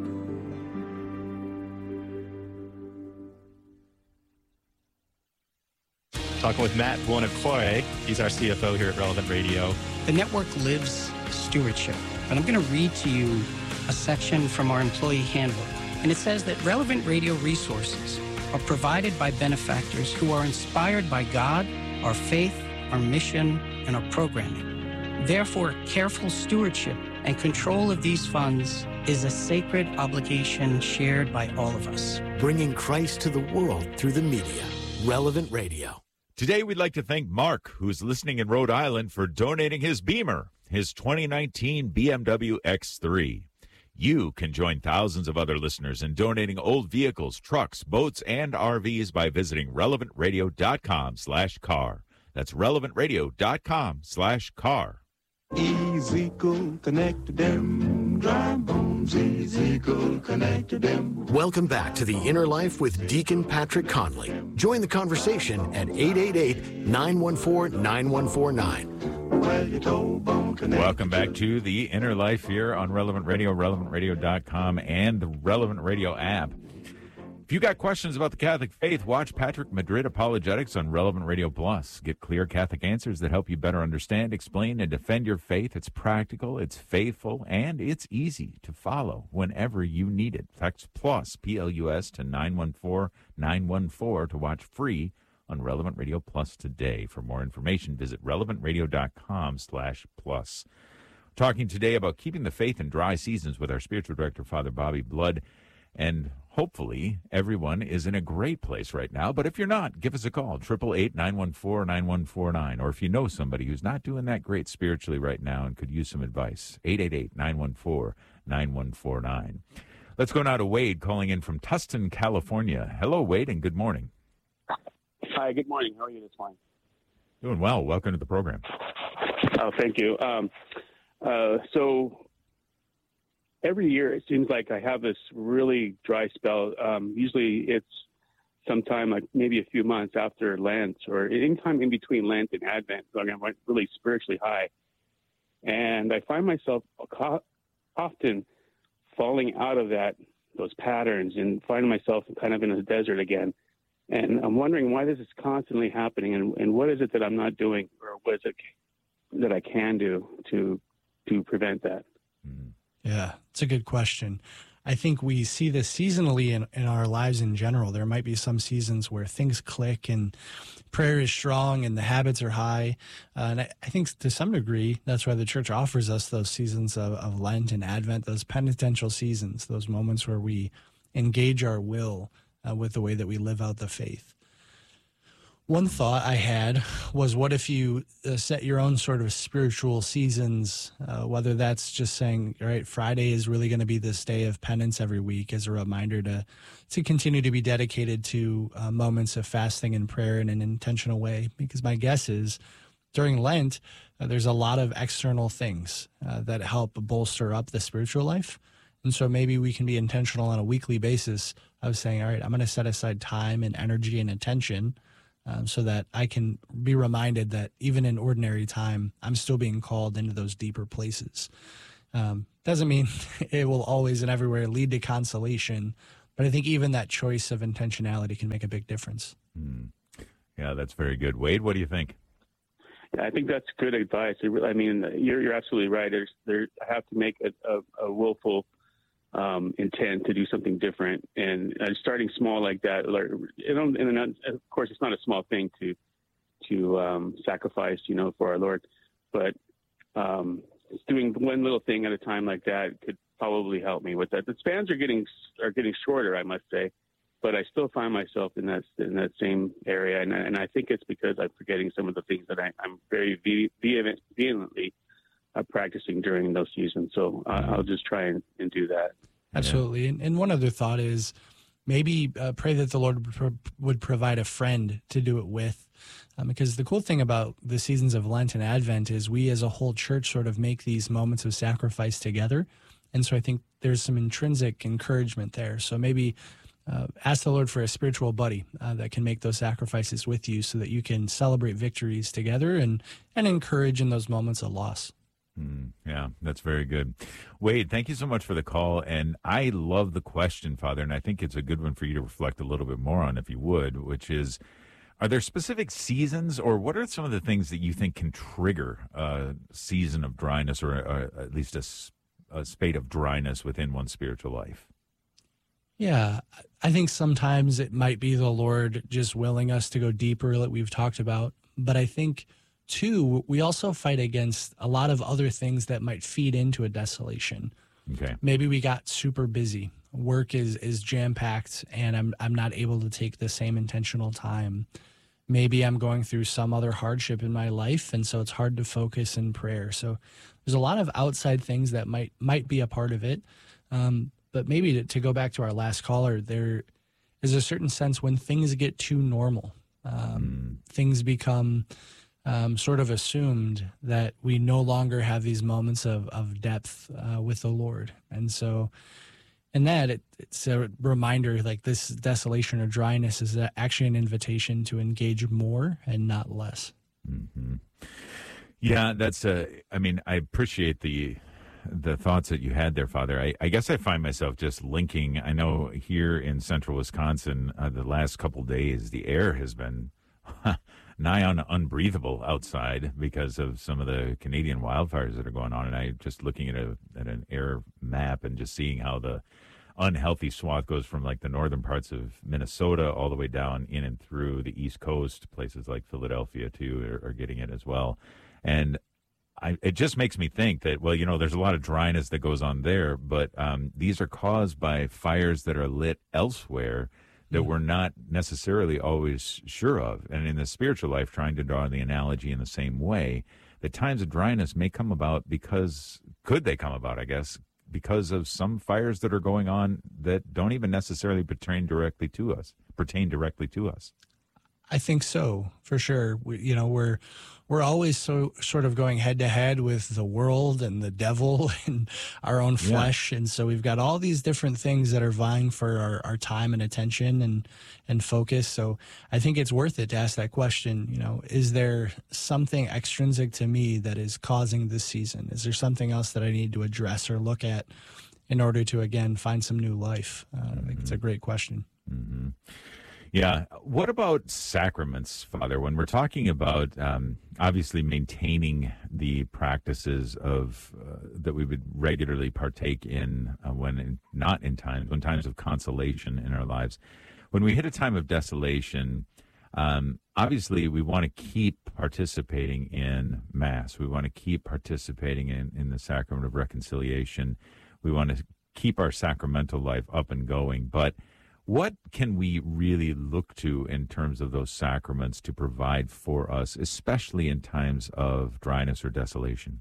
Talking with Matt Buonocore. He's our C F O here at Relevant Radio. The network lives stewardship. And I'm going to read to you a section from our employee handbook. And it says that Relevant Radio resources are provided by benefactors who are inspired by God, our faith, our mission, and our programming. Therefore, careful stewardship and control of these funds is a sacred obligation shared by all of us. Bringing Christ to the world through the media. Relevant Radio. Today, we'd like to thank Mark, who's listening in Rhode Island, for donating his Beamer, his twenty nineteen B M W X three. You can join thousands of other listeners in donating old vehicles, trucks, boats, and R Vs by visiting relevant radio dot com slash car. That's relevant radio dot com slash car. Easy go connect to them. Dry bones, easy go connect to them. Welcome back to The Inner Life with Deacon Patrick Conley. Join the conversation at eight eight eight, nine one four, nine one four nine. Welcome back to The Inner Life here on Relevant Radio, relevant radio dot com, and the Relevant Radio app. If you got questions about the Catholic faith, watch Patrick Madrid Apologetics on Relevant Radio Plus. Get clear Catholic answers that help you better understand, explain, and defend your faith. It's practical, it's faithful, and it's easy to follow whenever you need it. Text PLUS, P L U S, to nine one four nine one four to watch free on Relevant Radio Plus today. For more information, visit relevant radio dot com slash plus. Talking today about keeping the faith in dry seasons with our spiritual director, Father Bobby Blood. And hopefully everyone is in a great place right now. But if you're not, give us a call, eight eight eight, nine one four, nine one four nine. Or if you know somebody who's not doing that great spiritually right now and could use some advice, eight eight eight, nine one four, nine one four nine. Let's go now to Wade calling in from Tustin, California. Hello, Wade, and good morning. Hi, good morning. How are you this morning? Doing well. Welcome to the program. Oh, thank you. Um, uh, so every year it seems like I have this really dry spell. Um, usually it's sometime like maybe a few months after Lent or anytime in between Lent and Advent. So I'm really spiritually high. And I find myself often falling out of that, those patterns, and finding myself kind of in a desert again. And I'm wondering why this is constantly happening, and, and what is it that I'm not doing, or what is it that I can do to to prevent that? Yeah, it's a good question. I think we see this seasonally in, in our lives in general. There might be some seasons where things click and prayer is strong and the habits are high. Uh, and I, I think to some degree, that's why the church offers us those seasons of, of Lent and Advent, those penitential seasons, those moments where we engage our will uh, with the way that we live out the faith. One thought I had was, what if you uh, set your own sort of spiritual seasons, uh, whether that's just saying, all right, Friday is really going to be this day of penance every week as a reminder to to continue to be dedicated to uh, moments of fasting and prayer in an intentional way. Because my guess is during Lent, uh, there's a lot of external things uh, that help bolster up the spiritual life. And so maybe we can be intentional on a weekly basis of saying, all right, I'm going to set aside time and energy and attention um, so that I can be reminded that even in ordinary time, I'm still being called into those deeper places. Um, doesn't mean it will always and everywhere lead to consolation, but I think even that choice of intentionality can make a big difference. Mm. Yeah, that's very good. Wade, what do you think? Yeah, I think that's good advice. It really, I mean, you're you're absolutely right. There's there I have to make a, a, a willful um, intent to do something different, and uh, starting small like that. Like, you know, and of course, it's not a small thing to to um, sacrifice, you know, for our Lord, but um, doing one little thing at a time like that could probably help me with that. The spans are getting are getting shorter, I must say, but I still find myself in that in that same area, and, and I think it's because I'm forgetting some of the things that I, I'm very ve- vehement, vehemently uh, practicing during those seasons. So uh, I'll just try and, and do that. Absolutely. And, and one other thought is maybe uh, pray that the Lord would, pro- would provide a friend to do it with. Um, because the cool thing about the seasons of Lent and Advent is we as a whole church sort of make these moments of sacrifice together. And so I think there's some intrinsic encouragement there. So maybe uh, ask the Lord for a spiritual buddy uh, that can make those sacrifices with you so that you can celebrate victories together and, and encourage in those moments of loss. Mm, yeah, that's very good. Wade, thank you so much for the call. And I love the question, Father, and I think it's a good one for you to reflect a little bit more on, if you would, which is, are there specific seasons, or what are some of the things that you think can trigger a season of dryness, or, or at least a, a spate of dryness within one's spiritual life? Yeah, I think sometimes it might be the Lord just willing us to go deeper, that we've talked about. But I think, too, we also fight against a lot of other things that might feed into a desolation. Okay. Maybe we got super busy. Work is is jam-packed, and I'm I'm not able to take the same intentional time. Maybe I'm going through some other hardship in my life, and so it's hard to focus in prayer. So there's a lot of outside things that might might be a part of it. Um, but maybe to, to go back to our last caller, there is a certain sense when things get too normal, um, mm. things become um, sort of assumed that we no longer have these moments of, of depth uh, with the Lord. And so in that, it, it's a reminder, like this desolation or dryness is actually an invitation to engage more and not less. Mm-hmm. Yeah, that's a, I mean, I appreciate the the thoughts that you had there, Father. I, I guess I find myself just linking. I know here in central Wisconsin, uh, the last couple days, the air has been nigh on unbreathable outside because of some of the Canadian wildfires that are going on. And I just looking at a at an air map and just seeing how the unhealthy swath goes from like the northern parts of Minnesota all the way down in and through the East Coast. Places like Philadelphia too are, are getting it as well. And I, it just makes me think that, well, you know, there's a lot of dryness that goes on there, but um, these are caused by fires that are lit elsewhere that we're not necessarily always sure of. And in the spiritual life, trying to draw the analogy in the same way, that times of dryness may come about because, could they come about, I guess, because of some fires that are going on that don't even necessarily pertain directly to us, pertain directly to us. I think so, for sure. We, you know, we're we're always so sort of going head to head with the world and the devil and our own flesh, yeah. And so we've got all these different things that are vying for our, our time and attention and and focus. So I think it's worth it to ask that question. You know, is there something extrinsic to me that is causing this season? Is there something else that I need to address or look at in order to again find some new life? Uh, mm-hmm. I think it's a great question. Mm-hmm. Yeah. What about sacraments, Father? When we're talking about um, obviously maintaining the practices of uh, that we would regularly partake in uh, when in, not in times, when times of consolation in our lives, when we hit a time of desolation, um, obviously we want to keep participating in Mass. We want to keep participating in, in the sacrament of reconciliation. We want to keep our sacramental life up and going, but what can we really look to in terms of those sacraments to provide for us, especially in times of dryness or desolation?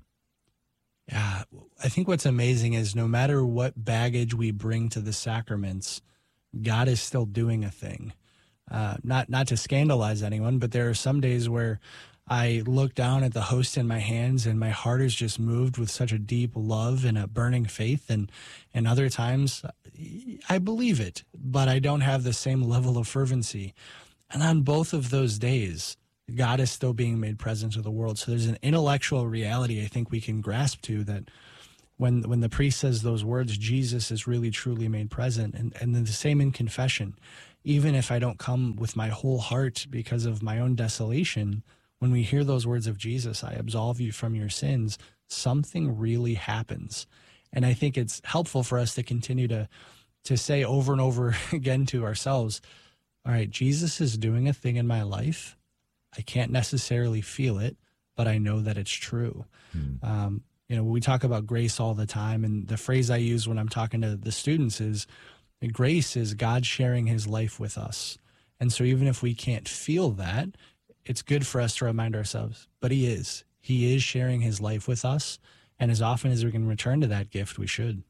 Yeah, I think what's amazing is no matter what baggage we bring to the sacraments, God is still doing a thing. Uh, not not to scandalize anyone, but there are some days where I look down at the host in my hands and my heart is just moved with such a deep love and a burning faith. And, and other times I believe it, but I don't have the same level of fervency. And on both of those days, God is still being made present to the world. So there's an intellectual reality I think we can grasp to, that when when the priest says those words, Jesus is really truly made present. And, and then the same in confession. Even if I don't come with my whole heart because of my own desolation, when we hear those words of Jesus, I absolve you from your sins, something really happens. And I think it's helpful for us to continue to, to say over and over again to ourselves, all right, Jesus is doing a thing in my life. I can't necessarily feel it, but I know that it's true. Hmm. Um, you know, we talk about grace all the time, and the phrase I use when I'm talking to the students is, grace is God sharing his life with us. And so even if we can't feel that, it's good for us to remind ourselves, but he is. He is sharing his life with us, and as often as we can return to that gift, we should.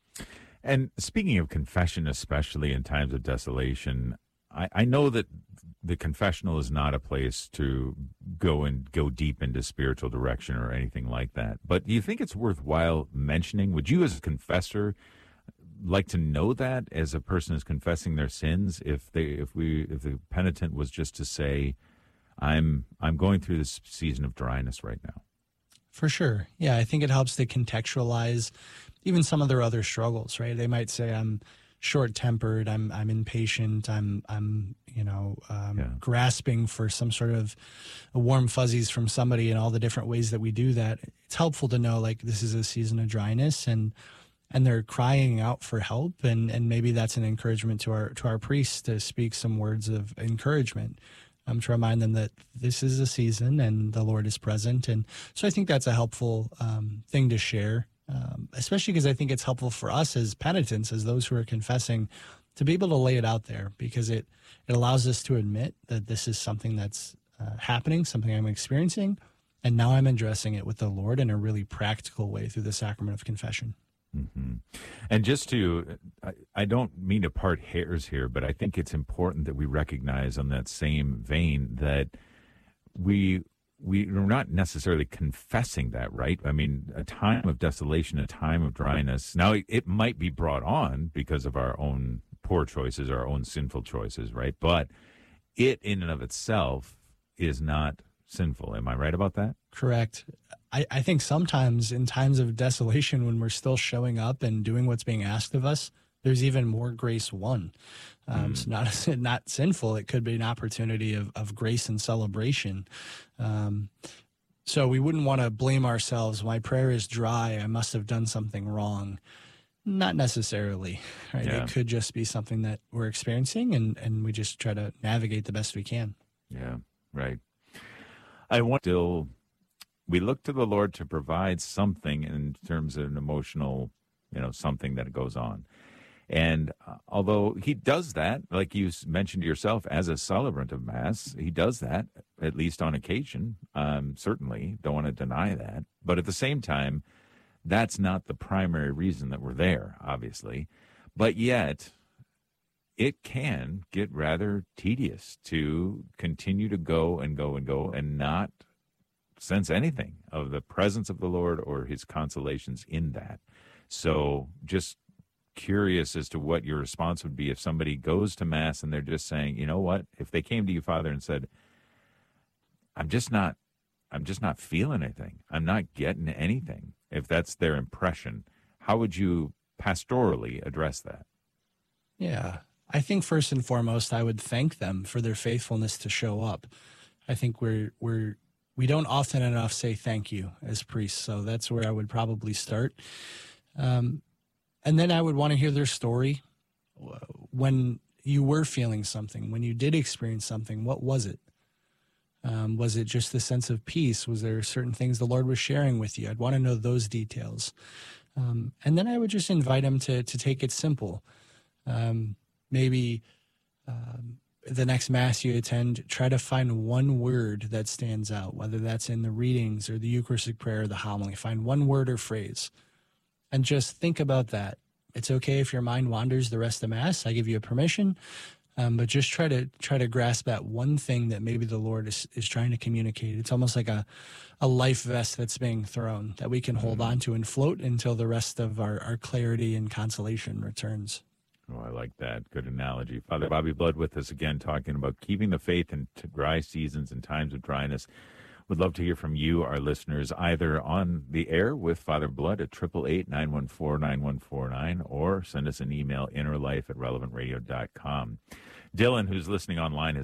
And speaking of confession, especially in times of desolation, I, I know that the confessional is not a place to go and go deep into spiritual direction or anything like that. But do you think it's worthwhile mentioning? Would you, as a confessor, like to know that as a person is confessing their sins? If they, if we, if the penitent was just to say, "I'm, I'm going through this season of dryness right now." For sure, yeah. I think it helps to contextualize even some of their other struggles. Right? They might say, "I'm short-tempered, I'm I'm impatient, I'm I'm you know um, yeah. grasping for some sort of warm fuzzies from somebody," and all the different ways that we do that. It's helpful to know, like, this is a season of dryness, and and they're crying out for help, and and maybe that's an encouragement to our to our priests to speak some words of encouragement, um, to remind them that this is a season and the Lord is present. And so I think that's a helpful um, thing to share. Um, especially because I think it's helpful for us as penitents, as those who are confessing, to be able to lay it out there, because it, it allows us to admit that this is something that's uh, happening, something I'm experiencing, and now I'm addressing it with the Lord in a really practical way through the sacrament of confession. Mm-hmm. And just to, I, I don't mean to part hairs here, but I think it's important that we recognize on that same vein that we we're not necessarily confessing that, right? I mean, a time of desolation, a time of dryness. Now, it, it might be brought on because of our own poor choices, our own sinful choices, right? But it in and of itself is not sinful. Am I right about that? Correct. I, I think sometimes in times of desolation, when we're still showing up and doing what's being asked of us, there's even more grace won. Um, mm. So not not sinful. It could be an opportunity of, of grace and celebration. Um, so we wouldn't want to blame ourselves. My prayer is dry. I must have done something wrong. Not necessarily. Right? Yeah. It could just be something that we're experiencing, and, and we just try to navigate the best we can. Yeah, right. I want to, we look to the Lord to provide something in terms of an emotional, you know, something that goes on. And uh, although he does that, like you mentioned yourself, as a celebrant of Mass, he does that, at least on occasion, um, certainly, don't want to deny that. But at the same time, that's not the primary reason that we're there, obviously. But yet, it can get rather tedious to continue to go and go and go and not sense anything of the presence of the Lord or his consolations in that. So just curious as to what your response would be if somebody goes to Mass and they're just saying, you know what, if they came to you, Father, and said, I'm just not, I'm just not feeling anything. I'm not getting anything. If that's their impression, how would you pastorally address that? Yeah, I think first and foremost, I would thank them for their faithfulness to show up. I think we're, we're, we don't often enough say thank you as priests. So that's where I would probably start. Um, And then I would want to hear their story. When you were feeling something, when you did experience something, what was it? Um, was it just the sense of peace? Was there certain things the Lord was sharing with you? I'd want to know those details. Um, and then I would just invite him to to take it simple. Um, maybe um, the next Mass you attend, try to find one word that stands out, whether that's in the readings or the Eucharistic prayer or the homily. Find one word or phrase. And just think about that. It's okay if your mind wanders the rest of Mass. I give you a permission. Um, but just try to try to grasp that one thing that maybe the Lord is, is trying to communicate. It's almost like a, a life vest that's being thrown that we can hold on to and float until the rest of our, our clarity and consolation returns. Oh, I like that. Good analogy. Father Bobby Blood with us again, talking about keeping the faith in dry seasons and times of dryness. Would love to hear from you, our listeners, either on the air with Father Blood at eight eight eight, nine one four, nine one four nine or send us an email, innerlife at relevant radio dot com. Dylan, who's listening online, has